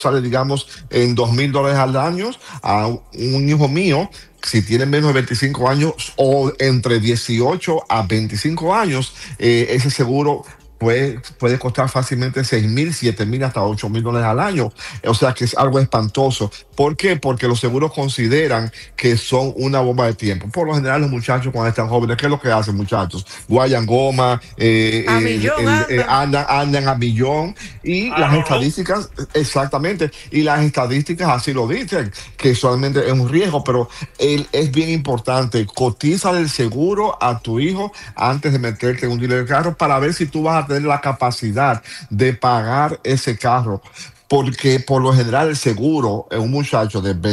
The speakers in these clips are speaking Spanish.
sale, digamos, en $2,000 al año. A un hijo mío, si tiene menos de 25 años o entre 18 a 25 años, ese seguro puede costar fácilmente 6,000, 7,000, hasta $8,000 al año. O sea que es algo espantoso. ¿Por qué? Porque los seguros consideran que son una bomba de tiempo. Por lo general, los muchachos cuando están jóvenes, ¿qué es lo que hacen, muchachos? Guayan goma, A millón andan a millón. Y las estadísticas, exactamente, y las estadísticas así lo dicen, que solamente es un riesgo, pero es bien importante. Cotiza el seguro a tu hijo antes de meterte en un dealer de carro para ver si tú vas a tener la capacidad de pagar ese carro. Porque por lo general el seguro en un muchacho de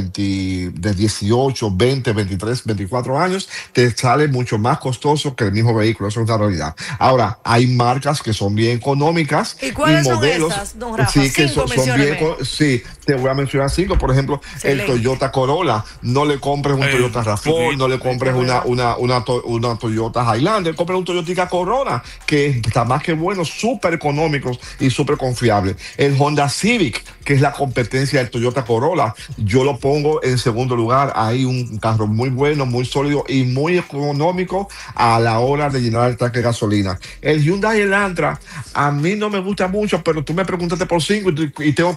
18, 20, 23, 24 años te sale mucho más costoso que el mismo vehículo. Eso es una realidad. Ahora, hay marcas que son bien económicas. ¿Y cuáles y modelos, son esas, don Rafa? Sí, que Cinco, son bien. Sí, te voy a mencionar 5. Por ejemplo, Excelente. el Toyota Corolla. No le compres un Toyota RAV4, no le compres una Toyota Highlander. Compre un Toyota Corolla, que está más que bueno, súper económicos y súper confiable. El Honda Civic, que es la competencia del Toyota Corolla, yo lo pongo en segundo lugar. Hay un carro muy bueno, muy sólido y muy económico a la hora de llenar el tanque de gasolina. El Hyundai Elantra a mí no me gusta mucho, pero tú me preguntaste por 5 y tengo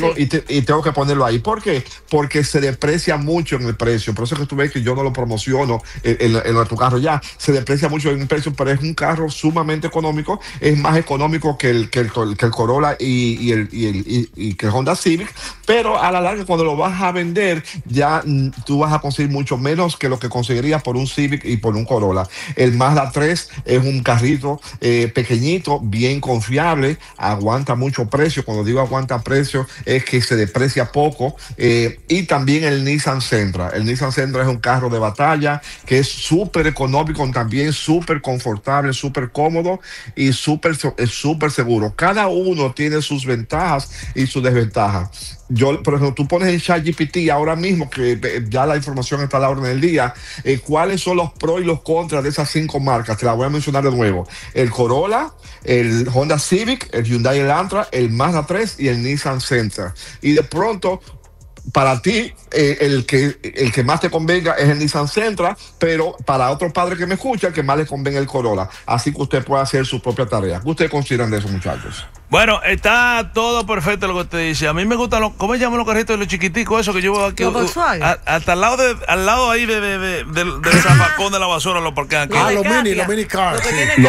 que ponerlo ahí. ¿Por qué? Porque se deprecia mucho en el precio. Por eso es que tú ves que yo no lo promociono en nuestro carro ya. Se deprecia mucho en el precio, pero es un carro sumamente económico. Es más económico que el Corolla y que el Honda Civic, pero a la larga cuando lo vas a vender ya tú vas a conseguir mucho menos que lo que conseguirías por un Civic y por un Corolla. El Mazda 3 es un carrito pequeñito, bien confiable, aguanta mucho precio. Cuando digo aguanta precio es que se deprecia poco. Y también el Nissan Sentra. El Nissan Sentra es un carro de batalla que es súper económico, también súper confortable, súper cómodo y súper seguro. Cada uno tiene sus ventajas y sus desventajas. Por ejemplo, tú pones en ChatGPT ahora mismo, que ya la información está a la orden del día, cuáles son los pros y los contras de esas 5 marcas. Te las voy a mencionar de nuevo: el Corolla, el Honda Civic, el Hyundai Elantra, el Mazda 3 y el Nissan Sentra. Y de pronto, para ti, el que más te convenga es el Nissan Sentra, pero para otros padres que me escuchan, el que más les convenga el Corolla. Así que usted puede hacer su propia tarea. ¿Qué ustedes consideran de eso, muchachos? Bueno, está todo perfecto lo que usted dice. A mí me gustan ¿cómo se llaman los carritos de los chiquiticos? Eso que yo aquí. Hasta al lado ahí del zafacón de la basura lo parquean aquí. Los mini cars.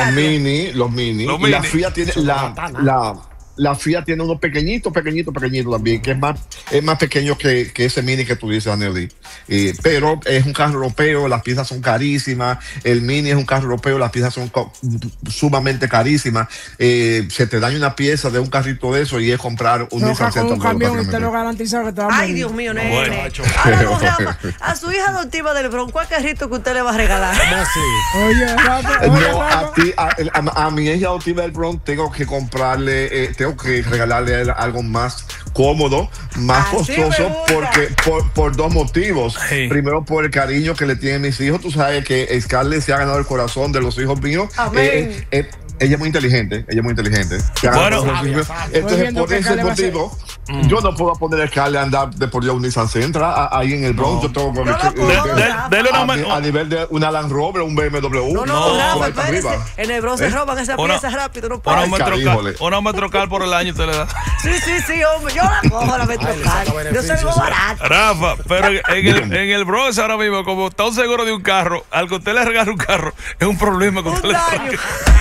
Los mini. Y la Fiat tiene la Fiat tiene uno pequeñito también, que es más pequeño que ese Mini que tú dices, Daniel. Pero es un carro europeo, las piezas son carísimas. El Mini es un carro europeo, las piezas son sumamente carísimas. Se te daña una pieza de un carrito de eso y es comprar un Nissan Sentra. Un camión usted lo garantiza que te va a morir. Ay, Dios mío, nene. Ahora, don Rafa, a su hija adoptiva del Bronx, ¿cuál carrito que usted le va a regalar? Oye, Rafa, a mi hija adoptiva del Bronx tengo que comprarle, tengo que regalarle algo más cómodo, más costoso, por 2 motivos. Sí. Primero, por el cariño que le tienen mis hijos. Tú sabes que Scarlett se ha ganado el corazón de los hijos míos. Amén. Ella es muy inteligente. Bueno, entonces por ese motivo yo no puedo poner a Scarlett a andar de por día un Nissan Sentra ahí en el Bronx. Yo tengo a nivel de una Land Rover, un BMW. No, espérese. En el Bronx se roban esa pieza rápido, no puede. Una Metrocar por el año te le da. Sí, hombre, yo la cojo la Metrocar. Yo soy muy barato. Rafa, pero en el Bronx ahora mismo, como está un seguro de un carro, al que usted le regala un carro, es un problema que usted le regala.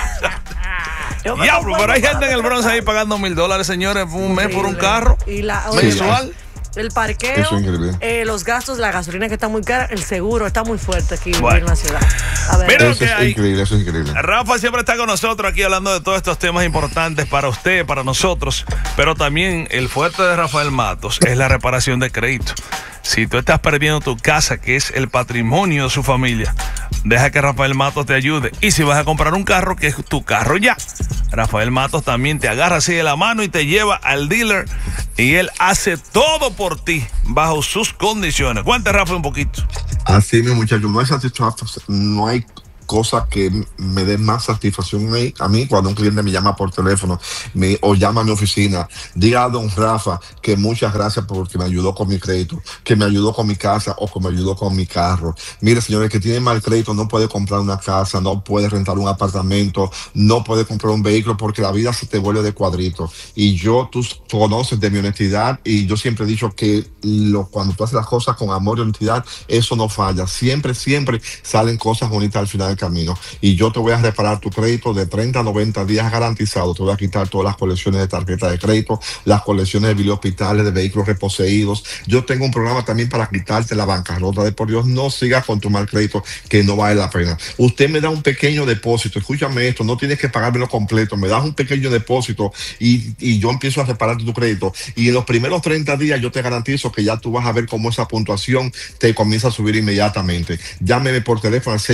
Diablo, pero hay gente en el Bronx ahí pagando $1,000, señores, un mes por un carro mensual. El parqueo, los gastos, la gasolina que está muy cara, el seguro está muy fuerte aquí en la ciudad. A ver, mira eso es increíble. Rafa siempre está con nosotros aquí hablando de todos estos temas importantes para usted, para nosotros, pero también el fuerte de Rafael Matos es la reparación de crédito. Si tú estás perdiendo tu casa, que es el patrimonio de su familia, deja que Rafael Matos te ayude. Y si vas a comprar un carro, que es tu carro ya, Rafael Matos también te agarra así de la mano y te lleva al dealer y él hace todo por ti bajo sus condiciones. Cuente, Rafa, un poquito. Así, mi muchacho, no hay cosa que me dé más satisfacción a mí cuando un cliente me llama por teléfono o llama a mi oficina. Diga a don Rafa que muchas gracias porque me ayudó con mi crédito, que me ayudó con mi casa o que me ayudó con mi carro. Mire, señores, que tiene mal crédito no puede comprar una casa, no puede rentar un apartamento, no puede comprar un vehículo porque la vida se te vuelve de cuadrito. Y tú conoces de mi honestidad y yo siempre he dicho que cuando tú haces las cosas con amor y honestidad, eso no falla. Siempre salen cosas bonitas al final del camino. Y yo te voy a reparar tu crédito de 30 a 90 días garantizado. Te voy a quitar todas las colecciones de tarjeta de crédito, las colecciones de biles hospitales, de vehículos reposeídos. Yo tengo un programa también para quitarte la bancarrota. De por Dios, no sigas con tu mal crédito que no vale la pena. Usted me da un pequeño depósito, escúchame esto, no tienes que pagármelo completo, me das un pequeño depósito y yo empiezo a repararte tu crédito. Y en los primeros 30 días yo te garantizo que ya tú vas a ver cómo esa puntuación te comienza a subir inmediatamente. Llámeme por teléfono al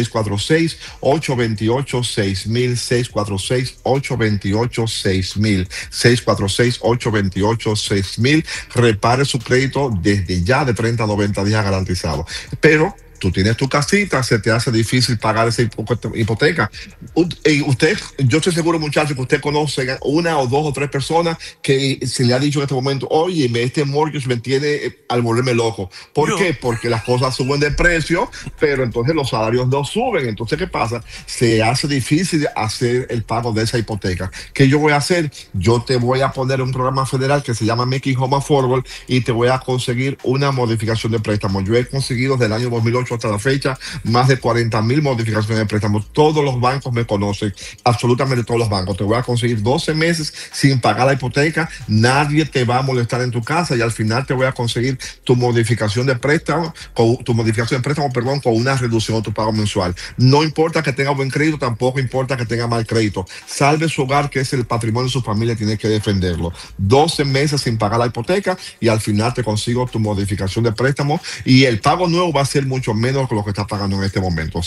646-828-6000, 646-828-6000, 646-828-6000. Repare su crédito desde ya de 30 a 90 días garantizado. Pero tú tienes tu casita, se te hace difícil pagar esa hipoteca. Yo estoy seguro, muchachos, que usted conoce una o dos o tres personas que se le ha dicho en este momento, oye, este mortgage me tiene al volverme loco. ¿Por qué? Porque las cosas suben de precio, pero entonces los salarios no suben. Entonces, ¿qué pasa? Se hace difícil hacer el pago de esa hipoteca. ¿Qué yo voy a hacer? Yo te voy a poner un programa federal que se llama Making Home Affordable y te voy a conseguir una modificación de préstamo. Yo he conseguido desde el año 2008 hasta la fecha más de 40,000 modificaciones de préstamos. Todos los bancos me conocen, absolutamente todos los bancos. Te voy a conseguir 12 meses sin pagar la hipoteca, nadie te va a molestar en tu casa y al final te voy a conseguir tu modificación de préstamo, con una reducción de tu pago mensual. No importa que tenga buen crédito, tampoco importa que tenga mal crédito. Salve su hogar, que es el patrimonio de su familia, tiene que defenderlo. 12 meses sin pagar la hipoteca y al final te consigo tu modificación de préstamo y el pago nuevo va a ser mucho menos que lo que estás pagando en este momento.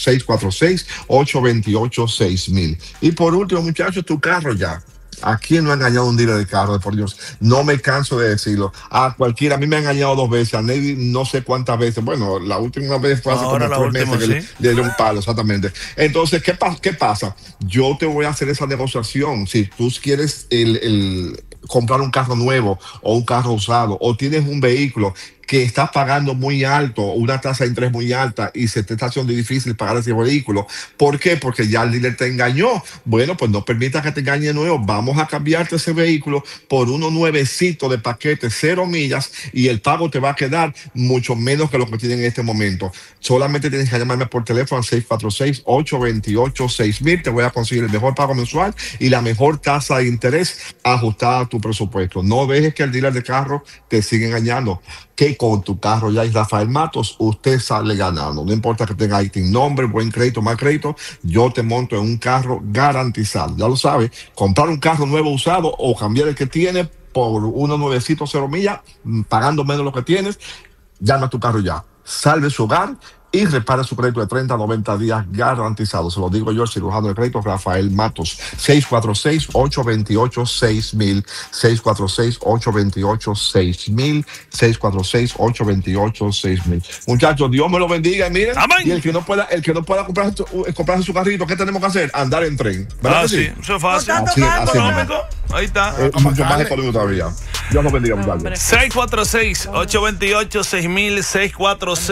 646-828-6000. Y por último, muchachos, tu carro ya. ¿A quién no ha engañado un dealer de carro? Por Dios, no me canso de decirlo. A cualquiera, a mí me ha engañado 2 veces, a Navy no sé cuántas veces. Bueno, la última vez fue hace como 3 meses que le dio un palo, exactamente. Entonces, ¿qué pasa? Yo te voy a hacer esa negociación. Si tú quieres comprar un carro nuevo o un carro usado, o tienes un vehículo que estás pagando muy alto, una tasa de interés muy alta y se te está haciendo difícil pagar ese vehículo. ¿Por qué? Porque ya el dealer te engañó. Bueno, pues no permitas que te engañe de nuevo. Vamos a cambiarte ese vehículo por uno nuevecito de paquete 0 millas y el pago te va a quedar mucho menos que lo que tienen en este momento. Solamente tienes que llamarme por teléfono al 646-828-6000. Te voy a conseguir el mejor pago mensual y la mejor tasa de interés ajustada a tu presupuesto. No dejes que el dealer de carro te siga engañando. Que con tu carro ya es Rafael Matos, usted sale ganando. No importa que tenga ITIN nombre, buen crédito, mal crédito, yo te monto en un carro garantizado. Ya lo sabes, comprar un carro nuevo usado o cambiar el que tiene por uno nuevecito 0 millas, pagando menos lo que tienes, llama a tu carro ya. Salve su hogar y repara su crédito de 30 a 90 días garantizado. Se lo digo yo, el cirujano de crédito Rafael Matos. 646-828-6000, 646-828-6000, 646-828-6000. Muchachos, Dios me lo bendiga y miren, amén. Y el que no pueda comprarse su carrito, ¿qué tenemos que hacer? Andar en tren. ¿Verdad que sí? Eso es fácil. Económico. Ahí está. Mucho más económico todavía. Dios lo bendiga, muchachos. 646-828-6000, 646